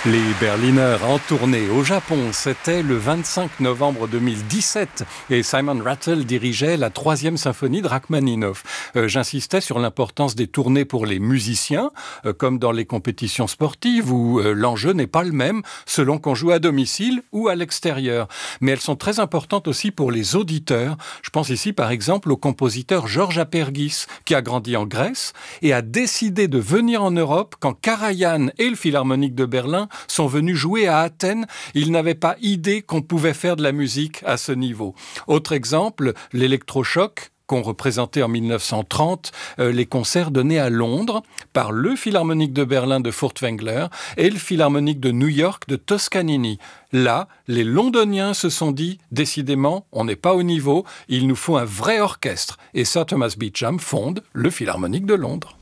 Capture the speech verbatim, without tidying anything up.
Les Berliners en tournée au Japon, c'était le vingt-cinq novembre deux mille dix-sept et Simon Rattle dirigeait la troisième symphonie de Rachmaninoff. Euh, j'insistais sur l'importance des tournées pour les musiciens, euh, comme dans les compétitions sportives où euh, l'enjeu n'est pas le même selon qu'on joue à domicile ou à l'extérieur. Mais elles sont très importantes aussi pour les auditeurs. Je pense ici par exemple au compositeur Georges Apergis qui a grandi en Grèce et a décidé de venir en Europe quand Karajan et le Philharmonique de Berlin sont venus jouer à Athènes. Ils n'avaient pas idée qu'on pouvait faire de la musique à ce niveau. Autre exemple, l'électrochoc qu'ont représenté en mille neuf cent trente euh, les concerts donnés à Londres par le Philharmonique de Berlin de Furtwängler et le Philharmonique de New York de Toscanini. Là, les Londoniens se sont dit, décidément, on n'est pas au niveau, il nous faut un vrai orchestre. Et Sir Thomas Beecham fonde le Philharmonique de Londres.